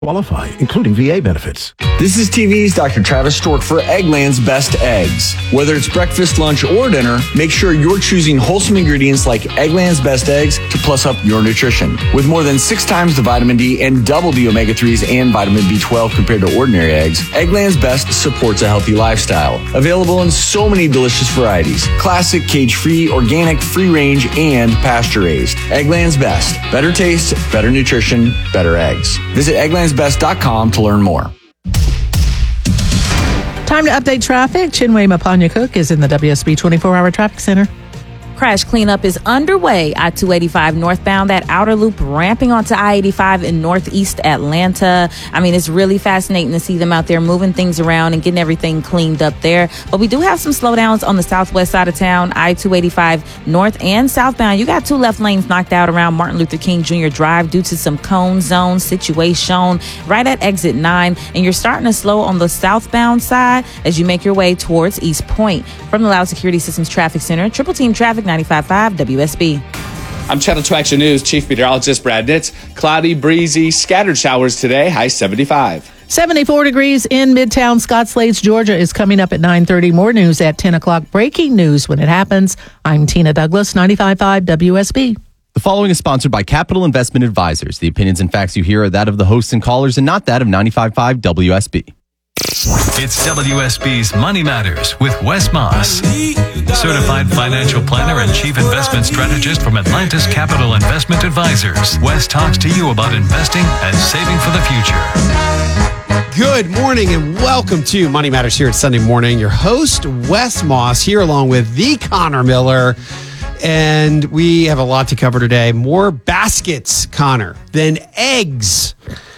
qualify, including VA benefits. This is TV's Dr. Travis Stork for Eggland's Best Eggs. Whether it's breakfast, lunch, or dinner, make sure you're choosing wholesome ingredients like Eggland's Best Eggs to plus up your nutrition. With more than 6 times the vitamin D and double the omega-3s and vitamin B12 compared to ordinary eggs, Eggland's Best supports a healthy lifestyle. Available in so many delicious varieties. Classic, cage-free, organic, free-range, and pasture-raised. Eggland's Best. Better taste, better nutrition, better eggs. Visit egglandsbest.com to learn more. Time to update traffic. Chinwe Mapanya-Cook is in the WSB 24-hour traffic center. Crash cleanup is underway. I-285 northbound, that outer loop ramping onto I-85 in northeast Atlanta. I mean, it's really fascinating to see them out there moving things around and getting everything cleaned up there. But we do have some slowdowns on the southwest side of town, I-285 north and southbound. You got 2 left lanes knocked out around Martin Luther King Jr. Drive due to some cone zone situation right at exit 9. And you're starting to slow on the southbound side as you make your way towards East Point. From the Loud Security Systems Traffic Center, Triple Team Traffic 95.5 WSB. I'm Channel 2 Action News Chief Meteorologist Brad Nitz. Cloudy, breezy, scattered showers today, high 75. 74 degrees in Midtown Scottsblades, Georgia is coming up at 9:30. More news at 10 o'clock. Breaking news when it happens. I'm Tina Douglas, 95.5 WSB. The following is sponsored by Capital Investment Advisors. The opinions and facts you hear are that of the hosts and callers and not that of 95.5 WSB. It's WSB's Money Matters with Wes Moss, certified financial planner and chief investment strategist from Atlantis Capital Investment Advisors. Wes talks to you about investing and saving for the future. Good morning and welcome to Money Matters here at Sunday morning. Your host, Wes Moss, here along with the Connor Miller. And we have a lot to cover today. More baskets, Connor, than eggs.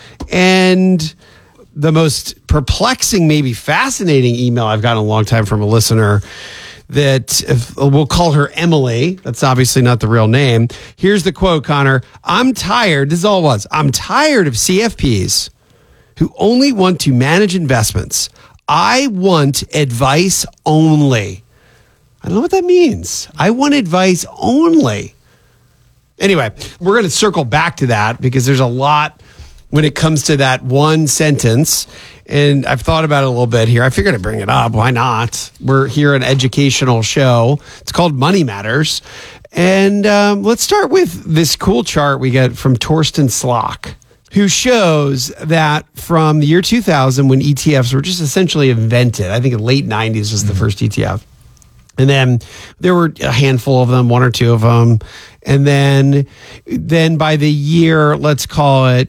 And the most perplexing, maybe fascinating email I've gotten a long time from a listener that we'll call her Emily. That's obviously not the real name. Here's the quote, Connor. I'm tired. This is all it was. I'm tired of CFPs who only want to manage investments. I want advice only. I don't know what that means. I want advice only. Anyway, we're going to circle back to that because there's a lot when it comes to that one sentence. And I've thought about it a little bit here. I figured I'd bring it up. Why not? We're here an educational show. It's called Money Matters. And let's start with this cool chart we get from Torsten Slok, who shows that from the year 2000, when ETFs were just essentially invented, I think in the late 90s was the first ETF. And then there were a handful of them, 1 or 2 of them. And then by the year, let's call it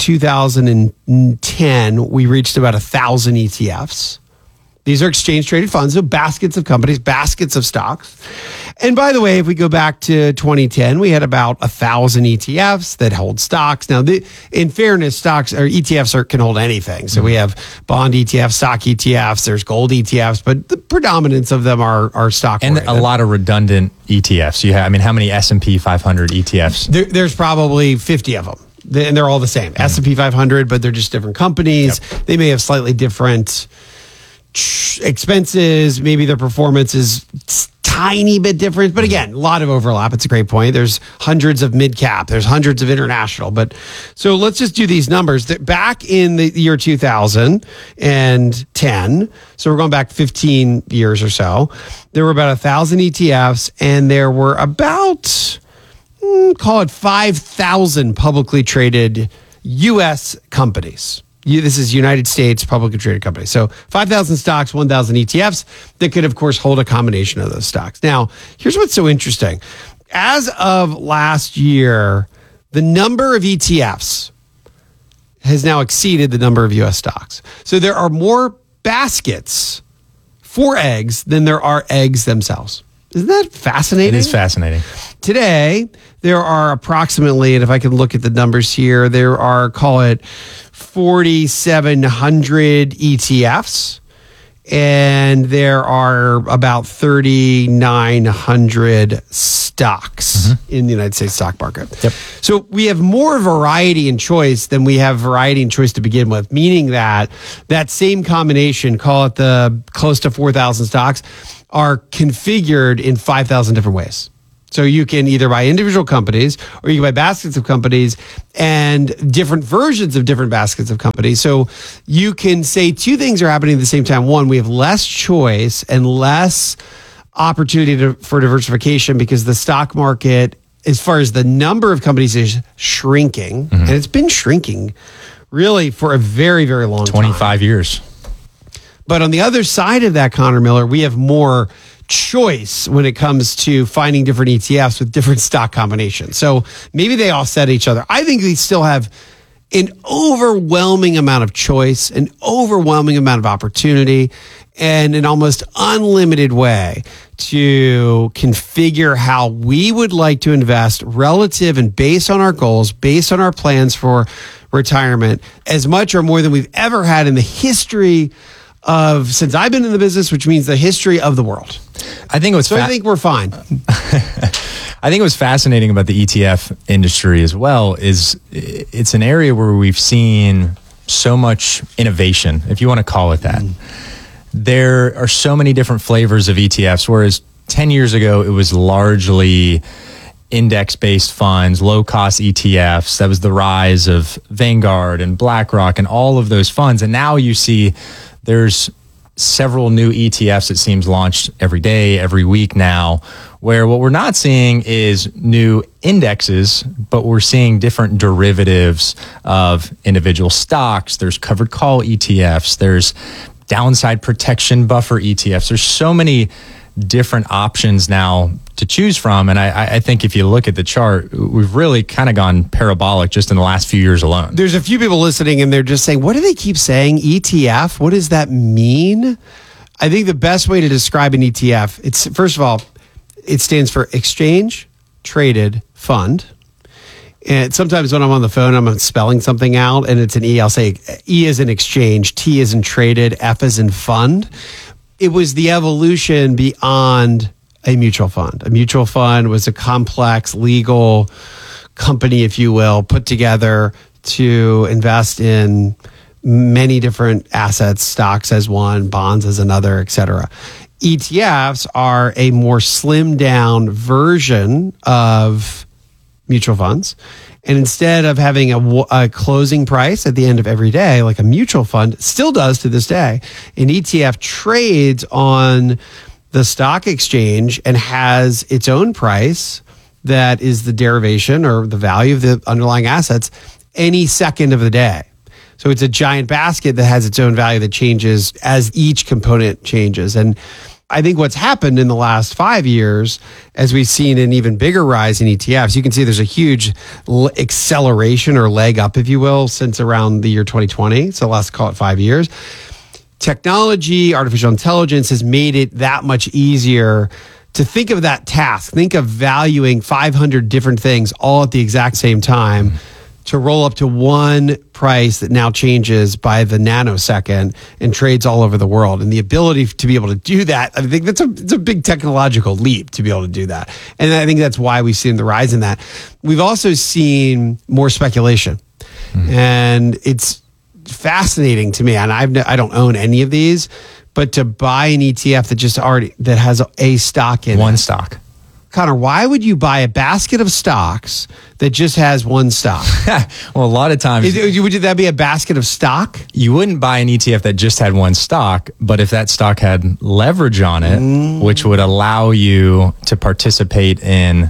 2010, we reached about 1,000 ETFs. These are exchange traded funds, so baskets of companies, baskets of stocks. And by the way, if we go back to 2010, we had about 1,000 ETFs that hold stocks. Now, in fairness, stocks or ETFs can hold anything. So we have bond ETFs, stock ETFs, there's gold ETFs, but the predominance of them are stock and a lot of redundant ETFs. You have, I mean, how many S&P 500 ETFs? There's probably 50 of them. And they're all the same. S&P 500, but they're just different companies. Yep. They may have slightly different expenses. Maybe their performance is tiny bit different, but again, a lot of overlap. It's a great point. There's hundreds of mid-cap. There's hundreds of international. But so let's just do these numbers. Back in the year 2010, so we're going back 15 years or so, there were about 1,000 ETFs, and there were about, call it 5,000 publicly traded U.S. companies. This is United States publicly traded companies. So 5,000 stocks, 1,000 ETFs that could, of course, hold a combination of those stocks. Now, here's what's so interesting. As of last year, the number of ETFs has now exceeded the number of U.S. stocks. So there are more baskets for eggs than there are eggs themselves. Isn't that fascinating? It is fascinating. Today, there are approximately, and if I can look at the numbers here, there are, call it 4,700 ETFs, and there are about 3,900 stocks in the United States stock market. Yep. So we have more variety and choice than we have variety and choice to begin with, meaning that that same combination, call it the close to 4,000 stocks, are configured in 5,000 different ways. So you can either buy individual companies or you can buy baskets of companies and different versions of different baskets of companies. So you can say two things are happening at the same time. One, we have less choice and less opportunity for diversification because the stock market, as far as the number of companies, is shrinking. And it's been shrinking really for a very, very long 25 years. But on the other side of that, Connor Miller, we have more choice when it comes to finding different ETFs with different stock combinations. So maybe they offset each other. I think we still have an overwhelming amount of choice, an overwhelming amount of opportunity, and an almost unlimited way to configure how we would like to invest relative and based on our goals, based on our plans for retirement, as much or more than we've ever had in the history of since I've been in the business, which means the history of the world. I think I think we're fine. I think what's fascinating about the ETF industry as well is it's an area where we've seen so much innovation, if you want to call it that. There are so many different flavors of ETFs, whereas 10 years ago, it was largely index-based funds, low-cost ETFs. That was the rise of Vanguard and BlackRock and all of those funds. And now you see there's several new ETFs, it seems, launched every day, every week now, where what we're not seeing is new indexes, but we're seeing different derivatives of individual stocks. There's covered call ETFs. There's downside protection buffer ETFs. There's so many different options now to choose from. And I think if you look at the chart, we've really kind of gone parabolic just in the last few years alone. There's a few people listening and they're just saying, what do they keep saying? ETF? What does that mean? I think the best way to describe an ETF, it's first of all, it stands for Exchange Traded Fund. And sometimes when I'm on the phone, I'm spelling something out and it's an E. I'll say E as in exchange, T as in traded, F as in fund. It was the evolution beyond a mutual fund. A mutual fund was a complex legal company, if you will, put together to invest in many different assets, stocks as one, bonds as another, et cetera. ETFs are a more slimmed down version of mutual funds. And instead of having a closing price at the end of every day, like a mutual fund still does to this day, an ETF trades on the stock exchange and has its own price that is the derivation or the value of the underlying assets any second of the day. So it's a giant basket that has its own value that changes as each component changes. And I think what's happened in the last 5 years, as we've seen an even bigger rise in ETFs, you can see there's a huge acceleration or leg up, if you will, since around the year 2020. So let's call it 5 years. Technology, artificial intelligence has made it that much easier to think of that task. Think of valuing 500 different things all at the exact same time to roll up to one price that now changes by the nanosecond and trades all over the world. And the ability to be able to do that, I think it's a big technological leap to be able to do that. And I think that's why we've seen the rise in that. We've also seen more speculation. And it's fascinating to me. And I don't own any of these, but to buy an ETF that has a stock in One it. stock. Connor, why would you buy a basket of stocks that just has one stock? Well, a lot of times Would that be a basket of stock? you wouldn't buy an ETF that just had one stock, but if that stock had leverage on it, which would allow you to participate in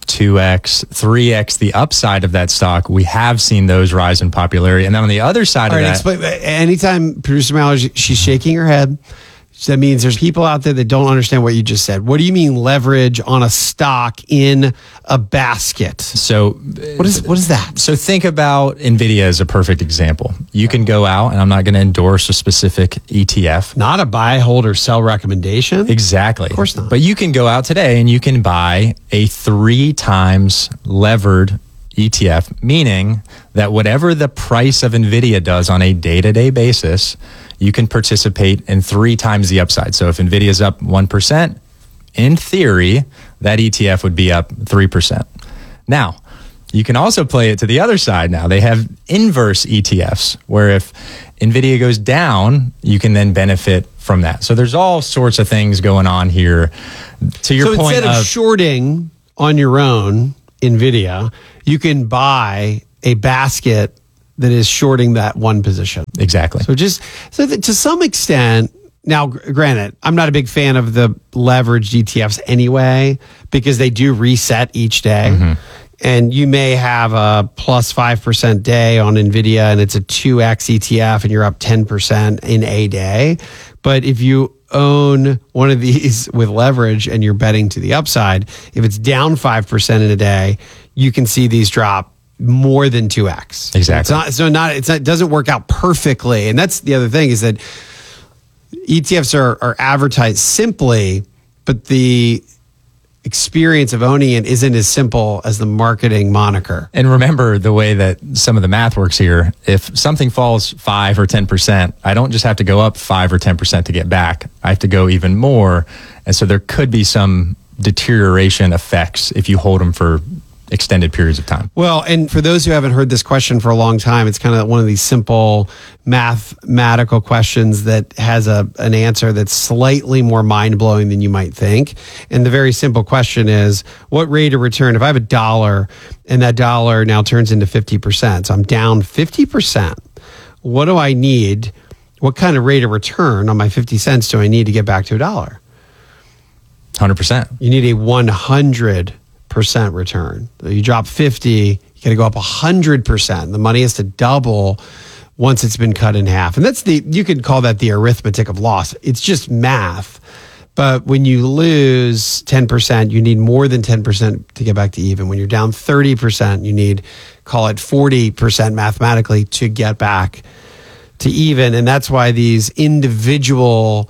2x, 3x the upside of that stock, we have seen those rise in popularity. And then on the other side of that, anytime producer Mallory, she's shaking her head, that means there's people out there that don't understand what you just said. What do you mean leverage on a stock in a basket? So what is that? So think about NVIDIA as a perfect example. You can go out, and I'm not going to endorse a specific ETF. Not a buy, hold, or sell recommendation? Exactly. Of course not. But you can go out today and you can buy a 3 times levered ETF, meaning that whatever the price of NVIDIA does on a day-to-day basis, you can participate in 3 times the upside. So if NVIDIA's up 1%, in theory, that ETF would be up 3%. Now, you can also play it to the other side now. They have inverse ETFs, where if NVIDIA goes down, you can then benefit from that. So there's all sorts of things going on here. To your point instead of shorting on your own, NVIDIA, you can buy a basket that is shorting that one position. Exactly. So to some extent, now, granted, I'm not a big fan of the leveraged ETFs anyway, because they do reset each day. Mm-hmm. And you may have a plus 5% day on NVIDIA and it's a 2X ETF and you're up 10% in a day. But if you own one of these with leverage and you're betting to the upside, if it's down 5% in a day, you can see these drop more than 2X. Exactly. It doesn't work out perfectly. And that's the other thing, is that ETFs are advertised simply, but the experience of owning it isn't as simple as the marketing moniker. And remember the way that some of the math works here. If something falls 5 or 10%, I don't just have to go up 5 or 10% to get back. I have to go even more. And so there could be some deterioration effects if you hold them for extended periods of time. Well, and for those who haven't heard this question for a long time, it's kind of one of these simple mathematical questions that has an answer that's slightly more mind-blowing than you might think. And the very simple question is, what rate of return, if I have $1 and that dollar now turns into 50%, so I'm down 50%, what do I need? What kind of rate of return on my 50 cents do I need to get back to $1? 100%. You need a 100% return. So you drop 50, you got to go up 100%. The money has to double once it's been cut in half. And you could call that the arithmetic of loss. It's just math. But when you lose 10%, you need more than 10% to get back to even. When you're down 30%, you need, call it 40% mathematically to get back to even. And that's why these individual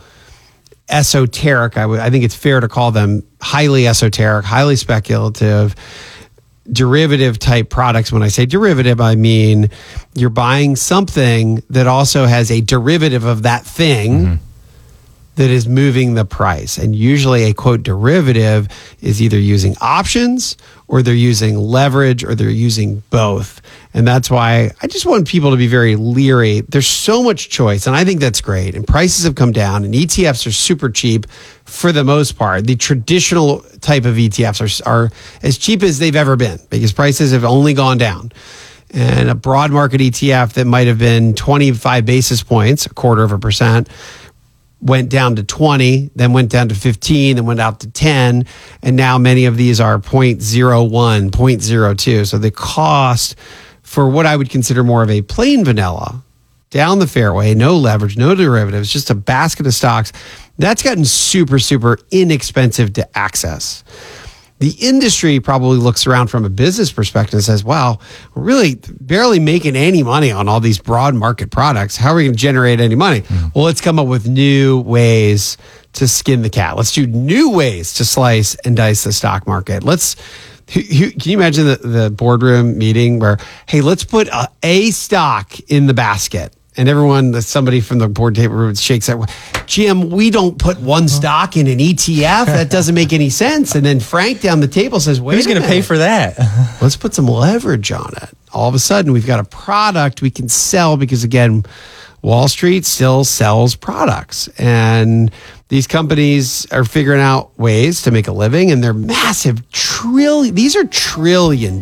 esoteric, I think it's fair to call them highly esoteric, highly speculative, derivative type products. When I say derivative, I mean you're buying something that also has a derivative of that thing that is moving the price. And usually a quote derivative is either using options or they're using leverage or they're using both. And that's why I just want people to be very leery. There's so much choice, and I think that's great. And prices have come down, and ETFs are super cheap for the most part. The traditional type of ETFs are as cheap as they've ever been because prices have only gone down. And a broad market ETF that might have been 25 basis points, 0.25%, went down to 20, then went down to 15, then went out to 10. And now many of these are 0.01, 0.02. So the cost for what I would consider more of a plain vanilla, down the fairway, no leverage, no derivatives, just a basket of stocks, that's gotten super, super inexpensive to access. The industry probably looks around from a business perspective and says, wow, we're really barely making any money on all these broad market products. How are we going to generate any money? Well, let's come up with new ways to skin the cat. Let's do new ways to slice and dice the stock market. Can you imagine the boardroom meeting where, hey, let's put a stock in the basket? And somebody from the board table shakes that. Jim, we don't put one stock in an ETF. That doesn't make any sense. And then Frank down the table says, wait, who's going to pay for that? Let's put some leverage on it. All of a sudden, we've got a product we can sell because, again, Wall Street still sells products. And these companies are figuring out ways to make a living, and they're massive these are $1 trillion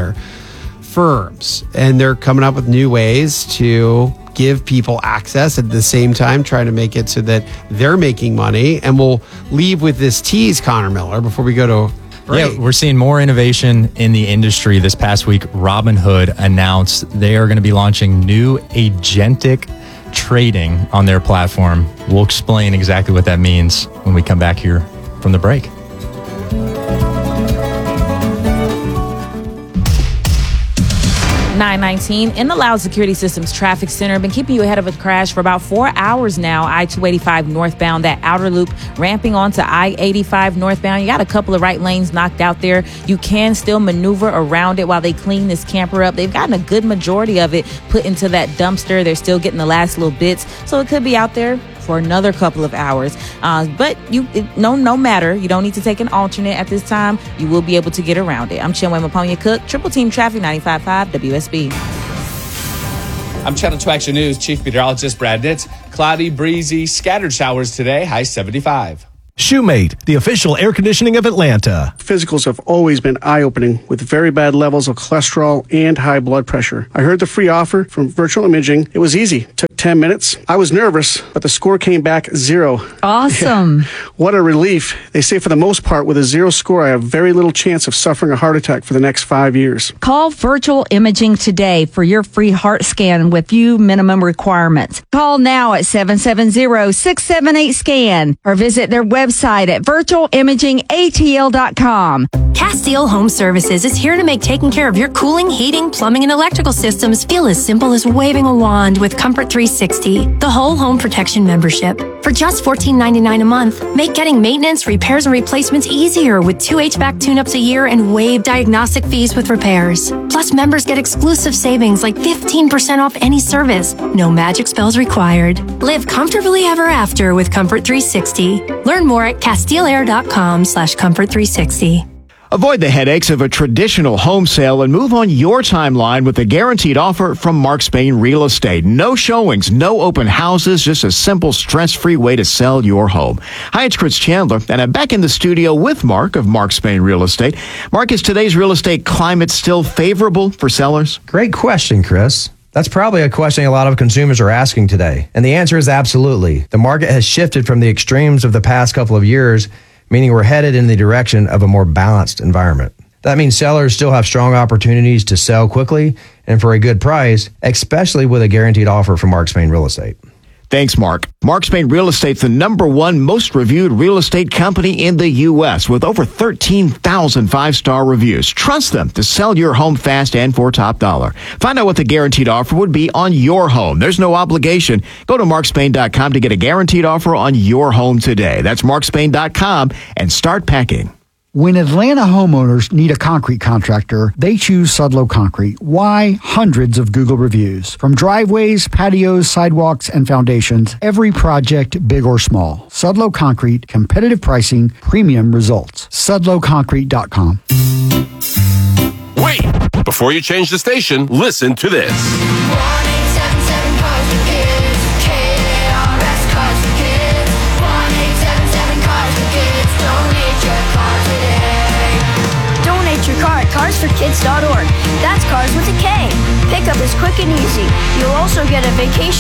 firms. And they're coming up with new ways to give people access at the same time, trying to make it so that they're making money. And we'll leave with this tease, Connor Miller, before we go to break. Yeah, we're seeing more innovation in the industry. This past week, Robinhood announced they are going to be launching new agentic trading on their platform. We'll explain exactly what that means when we come back here from the break. $9.19 in the Loud Security Systems Traffic Center. Been keeping you ahead of a crash for about 4 hours now. I-285 northbound, that outer loop ramping onto I-85 northbound. You got a couple of right lanes knocked out there. You can still maneuver around it while they clean this camper up. They've gotten a good majority of it put into that dumpster. They're still getting the last little bits, so it could be out there for another couple of hours. But no matter, you don't need to take an alternate at this time. You will be able to get around it. I'm Chinwe Maponya Cook, Triple Team Traffic, 95.5 WSB. I'm Channel 2 Action News Chief Meteorologist Brad Nitz. Cloudy, breezy, scattered showers today, high 75. Shoemate, the official air conditioning of Atlanta. Physicals have always been eye-opening with very bad levels of cholesterol and high blood pressure. I heard the free offer from Virtual Imaging. It was easy. Took 10 minutes. I was nervous, but the score came back 0. Awesome. Yeah. What a relief. They say for the most part, with a 0 score, I have very little chance of suffering a heart attack for the next 5 years. Call Virtual Imaging today for your free heart scan with few minimum requirements. Call now at 770-678-SCAN or visit their website at virtualimagingatl.com. Castile Home Services is here to make taking care of your cooling, heating, plumbing, and electrical systems feel as simple as waving a wand with Comfort 360, the whole home protection membership. For just $14.99 a month, make getting maintenance, repairs, and replacements easier with 2 HVAC tune-ups a year and waive diagnostic fees with repairs. Plus, members get exclusive savings like 15% off any service. No magic spells required. Live comfortably ever after with Comfort 360. Learn more at CastileAir.com/Comfort360. Avoid the headaches of a traditional home sale and move on your timeline with a guaranteed offer from Mark Spain Real Estate. No showings, no open houses, just a simple, stress-free way to sell your home. Hi, it's Chris Chandler, and I'm back in the studio with Mark of Mark Spain Real Estate. Mark, is today's real estate climate still favorable for sellers? Great question, Chris. That's probably a question a lot of consumers are asking today. And the answer is absolutely. The market has shifted from the extremes of the past couple of years, meaning we're headed in the direction of a more balanced environment. That means sellers still have strong opportunities to sell quickly and for a good price, especially with a guaranteed offer from Mark Spain Real Estate. Thanks, Mark. Mark Spain Real Estate's the #1 most reviewed real estate company in the U.S. with over 13,000 5-star reviews. Trust them to sell your home fast and for top dollar. Find out what the guaranteed offer would be on your home. There's no obligation. Go to markspain.com to get a guaranteed offer on your home today. That's markspain.com and start packing. When Atlanta homeowners need a concrete contractor, they choose Sudlow Concrete. Why? Hundreds of Google reviews. From driveways, patios, sidewalks, and foundations, every project, big or small. Sudlow Concrete, competitive pricing, premium results. SudlowConcrete.com. Wait! Before you change the station, listen to this. CarsForKids.org. That's cars with a K. Pickup is quick and easy. You'll also get a vacation